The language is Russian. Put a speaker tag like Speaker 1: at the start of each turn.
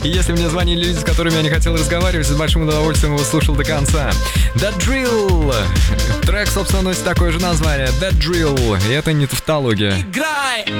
Speaker 1: И если мне звонили люди, с которыми я не хотел разговаривать, с большим удовольствием его слушал до конца. That Drill. Трек, собственно, носит такое же название. That Drill. И это не тавтология.
Speaker 2: Играй!